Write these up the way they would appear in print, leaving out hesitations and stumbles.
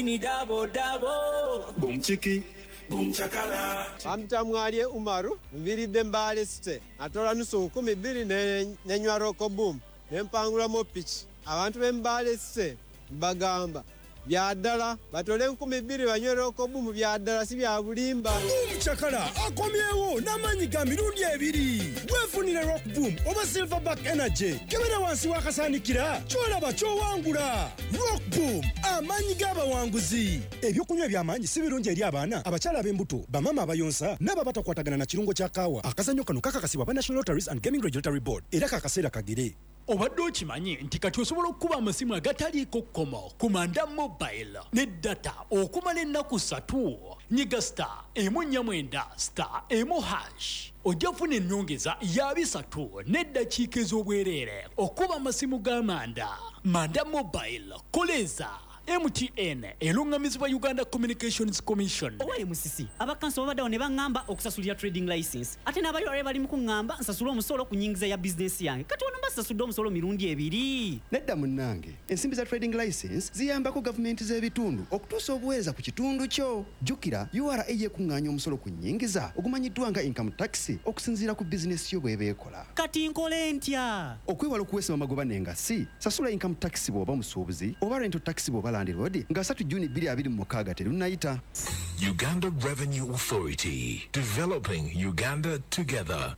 Ni dabo dabo. Boom chiki. Boom chakala. Amtamwalie Umaru, mviride mbale site. Atola nusu 12 nenywa roko boom. Nempangula mo pitch. Abantu bembale site bagamba. Byadala batole 12 banywera roko boom byadala si bya bulimba. Boom chakala akomyewo namanyi ga mirundi ebiri. Wefunire rock boom oba silverback energy. Kebera wansi wakasanikira. Chola bacho wangula. Rock boom amanyi gaba wanguzi. Ebyokunywa byamanyi si birungi eri abaana abachala b'embuto bamama abayonsa naba batakwatagana na kirungo kya kawa. Akazanyo kano kakakasibwa ba National Lotteries and Gaming Regulatory Board era kakasera kagere. Obadde okimanyi nti kati osobola okuba amasimu agataliiko kkomo ku Manda Mobile ne data okumala ennaku 3 nyiga star emu 49 star emu hash ojja kufuna ennyongeza ya 3 n'eddakiika ez'obwereere okuba amasimu ga Manda Mobile koleza MTN elungamizibwa Uganda Communications Commission. Owaye musisi abakanso babadde ne bangamba okusasulira trading license ate n'abayole bali mu kungamba nsasula omusolo ku nyingiza ya business yange kati wano mbasasudde omusolo mirundi ebiri. Nedda munnange ensimbi za trading license ziyambako gavumenti z'ebitundu okutuusa obuweereza ku kitundu kyo. Jjukira URA yekunganya omusolo ku nyingiza ogumanyiddwa nga income tax okusinziira ku business yo bw'eba ekola. Kati nkole ntya okwewala okuweesa amagoba n'engassi sasula income tax bw'oba musuubuzi oba rental tax bw'oba landlord nga 3 Juni 2026 terunnayita. Uganda Revenue Authority, developing Uganda together.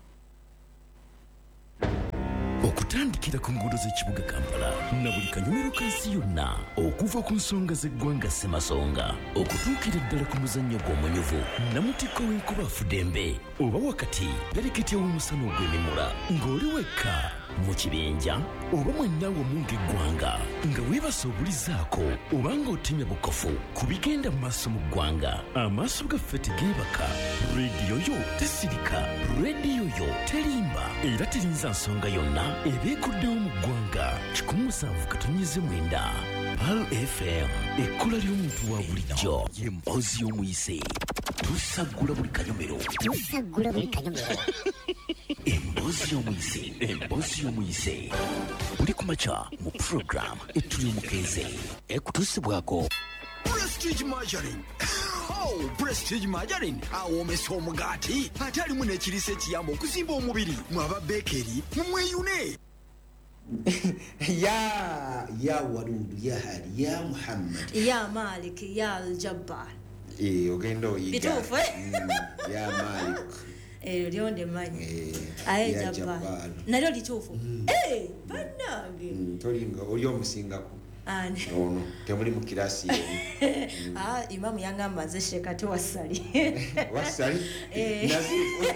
Okutandikira ku nguudo z'ekibuga Kampala na buli kanyomero kansi yonna okuva ku nsonga z'eggwanga Ssemasonga okutuukira ddala ku muzannyo gw'omanyuvu namutikko w'enkuba Fudembe oba wakati pereketya w'omusana ogw'emimula ng'oli wekka mu kibinja oba mwennawe omunga eggwanga nga weebasa obulizaako oba ng'otemya bukofu ku bigenda mu maaso mu ggwanga. Amaaso gaffe tegeebaka, rediyo yo tesirika, rediyo yo terimba era terinza nsonga yonna ebeekuddewo mu ggwanga. 17.9 PAL FM ekkola ly'omuntu wa bulijjo y'emboozi y'omuyise. Tusaggula buli kanyomero. Emboozi y'omuyise buli kumakya mu program etuli omukeeze ekutuusibwako Prestige Margarine. Oh, Prestige Margarine awomesa omugaati ate alimu n'ekiriisa ekiyamba okuzimba omubiri mwaba bekeri mumweyune. ya Warudu ya Hari ya Muhammad ya Malik ya Al-Jabbar ogenda oyiga bituufu ya Malik lyonde manyi aye Jabbar nalyo lituufu bannange tolinga oli omusingako ani ono temuli mu kirasi imamu yangamba nze shekati wasali nazifu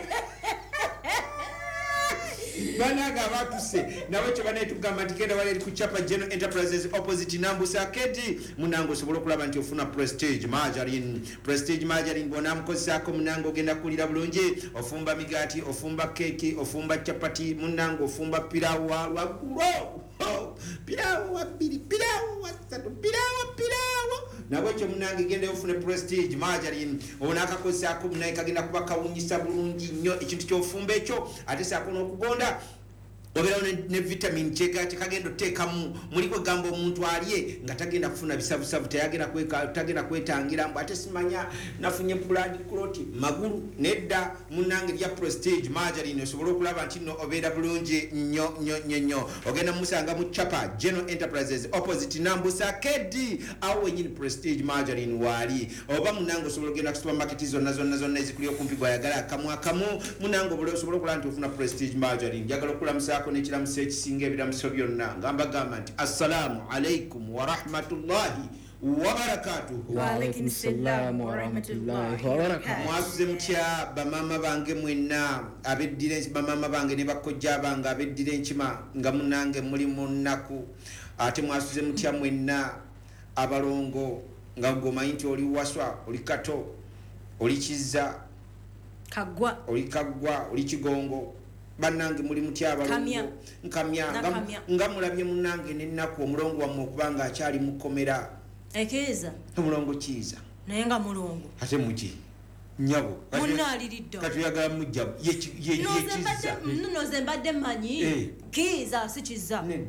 banaga batuse nawe kyo banetugamba nti kenda wali ku Chapa General Enterprises opposite Nambusa Kedi munango osobola okulaba nti ofuna Prestige Margarine bona mukozesako munango ogenda kulira bulungi ofumba migati ofumba keki ofumba chapati munango ofumba pirawu wagulo pirawu wabiri pirawu wasatu pirawu nawe kyo munange genda ofuna Prestige Margarine ona akakozesako munange kagenda kuba kawunyisa bulungi nnyo ekintu kyofumba ekyo ate saako n'okugonda obera ne vitamin cheka kagendo tekamu muliko gambo omuntu aliye nga tagenda kufuna bisabusabu tagenda kwetangira mbu ate simanya nafunye blood clot magulu nedda munange lya Prestige Margarine osobola okulaba nti no obera bulungi nnyo ogenda musanga mu Chapa General Enterprises opposite Nambusa Kedi awo wenyini Prestige Margarine wali oba munange osobola ogenda ku supermarket zonna ezikuli okumpi gwayagala akamu munange osobola okulaba nti ofuna Prestige Margarine njagala okulamusako n'ekiramuso ekisinga ebiramuso byonna ngamba nti assalamu alaikum wa rahmatullahi wa barakatuhu. Wa alaikum salam wa rahmatullahi wa barakatuhu. Mwasuze mutya bamama bange mwenna abeddire bamama bange ne bakojja bange abeddire enkima nga munange muli mu nnaku ate mwasuze mutya mwenna abalongo nga gomanyi nti oli waswa oli kato oli kizza kagwa oli kigongo bannange muli mutya abalongo nkamya nga mulabye munange n'ennaku omulongo wammwe okubanga akyali mukomera ekeeza omulongo kiiza naye nga mulongo ate muki nyabo munaliriddo katuyagala mujja ye kiza nno ze mbadde manyi kiiza si kiza nedda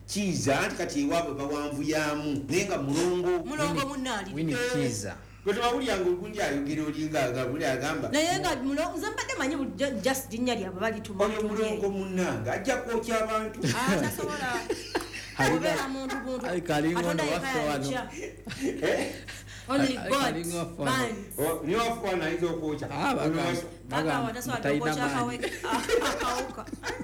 kiza anti kati ewaabwe bawanvuyamu naye nga mulongo munali Winnie Kiza gwetebawulyanga olugundi ayogera olinga buli agamba naye nga nze mbadde manyi just linnya lyabwe balituma oyo mulongo munnanga ajja kwokya abantu tasobola kubeera muntu kalingono waffe wano only God man niyo wafuwana ayinza okwokya kakawa tasobola okwokya akawuka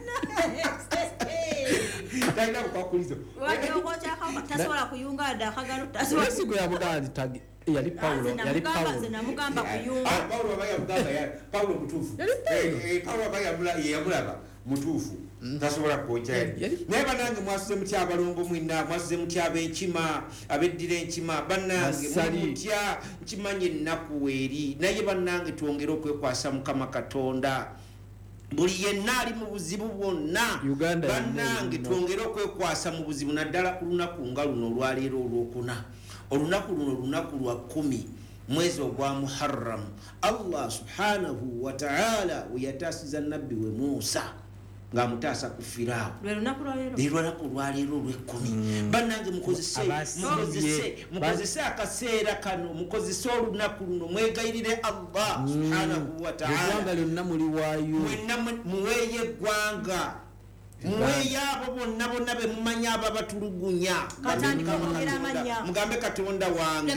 talina bukwakulizo wadde okwokya akawuka tasobola kuyunga dda akagalo tasobola esigo yabugaa yali Paulo namugamba kuyunga Paulo bayamugamba Paulo mutuufu Paulo yamulaba mutuufu tasobola kwokya naye bannange mwasuze mutya abalongo mwina mwasuze mutya ab'enkima abeddira enkima bannange mutya nkimanye ennaku weeri naye bannange twongere okwekwasa Mukama Katonda buli yenna ali mu buzibu bwonna bannange twongere okwekwasa mu buzibu naddala ku lunaku nga luno olwaleero olwokuna olunaku luno lunaku lwa 10 mwezi ogwa Muharram Allah subhanahu wa ta'ala weyataasiza nabbi we Musa ng'amutaasa ku Firaawo lwe lunaku lwaleero olw'10 bannange mukozese akaseera kano mukozese olunaku luno mwegayirire Allah subhanahu wa ta'ala mwenna muweeye eggwanga muweeye abo bonna be mumanya abo abatulugunya mugambe Katonda wange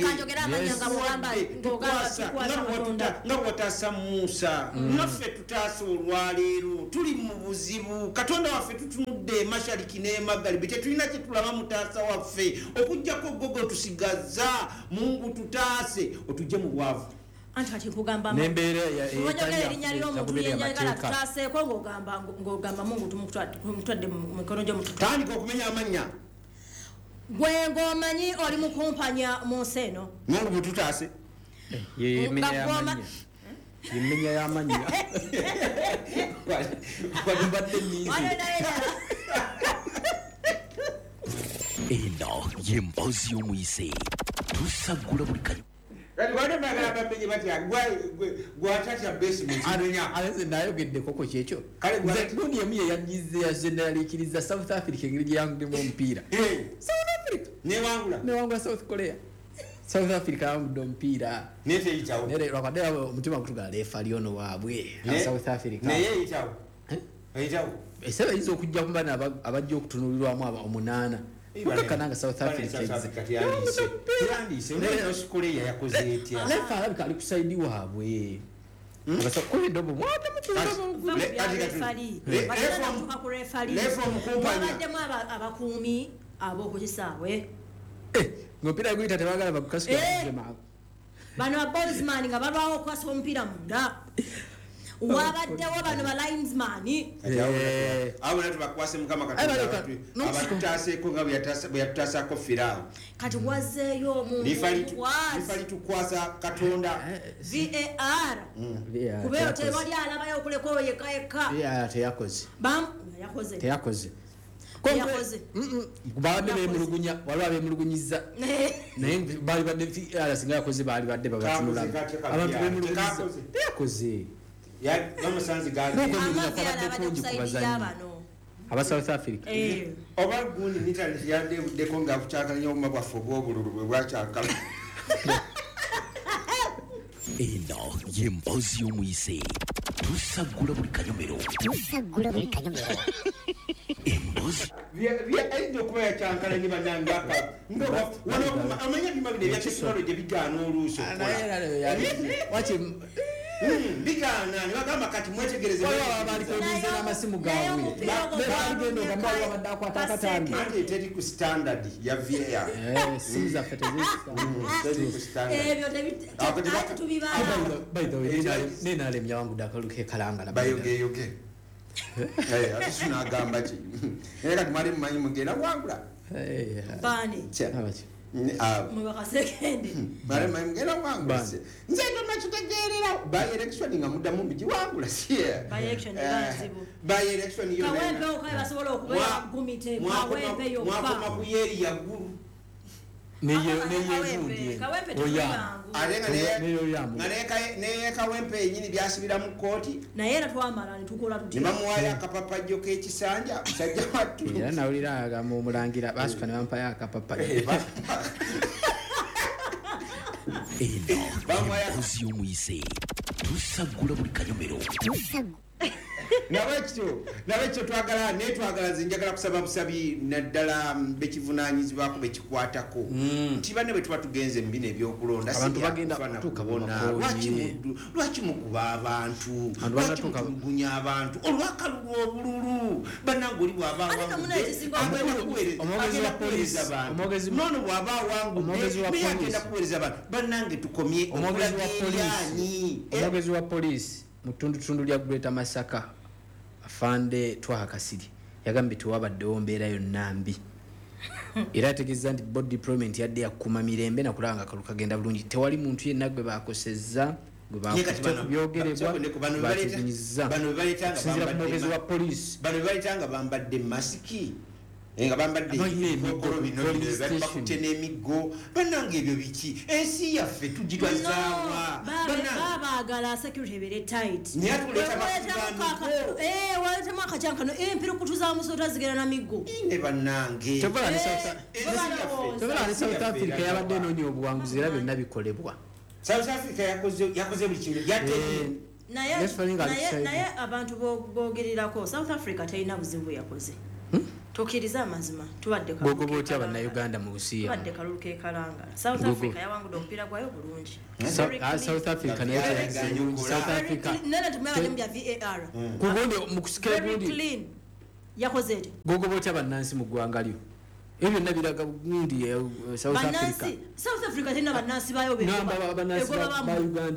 nga bwataasa Musa naffe tutaasa olwaleero tuli mu buzibu Katonda waffe tutunudde mashariki n'emagalibi tetulina kye tulaba mutaasa waffe okuggyako gogo tusigaza Mungu tutaase otujje mu bwavu anti kati nkugamba nembeera erinnya ly'omuntu yenjagala tutaaseeko ng'ogamba Mungu tumutwadde mu mikono gy'omututu tandika okumenya amannya gwe ng'omanyi oli mu kumpanya mu nsi eno Mungu bututaase yemmenya y'amannya wadubadde nyizi eno y'emboozi y'omuyise tusagula buli kanyu aleze nayogedde koko kyekyo gundi emu yeyagize yazeneralikiriza South Africa engeri gyeyangudemu omupiira South Africa newangula South Korea South Africa yawangudde omupiira lwakadde omutima gutugala lefali ono waabwe South Africa ese bayinza okujja ku bana abajja okutunulirwamu 8 kananga South Africa lefa alabika ali kusaidi waabwe abasakoledobo mwate mutubaddemu abakuumi ab'okukisaawe ngompira guyita tebagala bakukasukamaako bano abosman nga balwawo okukasa omupiira munda wabaddewo bano ba linesman abo natu bakwase Mukama Katonda abatutaaseko nga bwe yatutaasako Firaawo kati wazeeyo omuntu lifali tukwasa Katonda VAR kubeera tebali alabayo okuleka oyo yekka teyakoze baabadde bemulugunya waliwo abemulugunyiza naye baali badde VAR singa yakoze baali badde babatunulamu abantu bemulugunyiza teyakoze n'amasanzi aba South Africa oba gundi nitali yaddeko ngaakukyakanya obuma bwaffe obw'obululu bwe bwakyakala eno y'emboozi y'omuyise tusagula buli kanyomero emboozi ayinza okuba yakyankalanye bannangaka amanya bima bino ebya tekinologi bigaana oluuso bigaana ne bagamba kati mwetegereze abalikomiza n'amasimu gaabwe bagenda ogambawo abadde akwata akatambi ate teri ku standard ya VAR simu zaffe nenaalemya wangudde akaluke kalangala bayogeyoge ate sinagamba ki naye kati mwali mumanyi mugenda wangula mwali mumanyi mugenda wangula nze tonakitegeerera by election nga muddamu bigiwangula by election mwakoma ku yeeri yaggulu kawempe neyekawempe yenyini byasibira mu kooti naye era twamala netukola tutya nebamuwayo akapapajjo k'ekisanja musajja wattu era nawulira agamba omulangira basuka ne bampayo akapapajjo eno embuzi y'omuyise tusagula buli kanyomero nabekyo twagala nze njagala kusaba busabi naddala bekivunanyizibwako bekikwatako nti banne bwe tuba tugenze mu bino ebyokulonda abantu bagenda kutuuka lwaki mukuba abantu lwaki mutulugunya abantu olwakalulwa obululu bannange oli bw'aba awanguddeono bw'aba awangudde agenda kuweereza abantu bannange tukomye okulagenyanyi omwogezi wa poliisi mu ttundutundu lya Greater Masaka afande Twaha Kasiri yagambye tewabaddewo mbeera yonna mbi era ategeeza nti board deployment yadde yakuma mirembe nakulanga akalu kagenda bulungi tewali muntu yenna gwe bakosezza gwe bakubyogerebwa batugunyiza sinzira ku mwogezi wa poliisi bano bebaletanga bambadde masiki nga bambadde ebikokolo bino bakute n'emiggo bannange ebyo biki ensi yaffe tugitwazaawa babaagala security ebere tight naye atuleeta waletamu akacankano empirukutu za musota zigera na miggo ne bannange tobola ne South Africa yabadde enoonya obuwanguzi era byonna bikolebwa South Africa yakoze buli kimu naye abantu boogerirako South Africa talina buzibu yakoze tukiriza amazima tubadde gogoba otya bannayuganda mu busiya tubadde kalulu kekalanga South Africa yawangudde omupiira gwayo bulungi South Africa naye South Africa nene tumebale mbya VAR kugundi mu kusikira gundi yakoze eti gogoba otya bannansi mu ggwanga lyo ebyo nabiraga gundi South Africa South Africa tena bannansi bayo be ba Uganda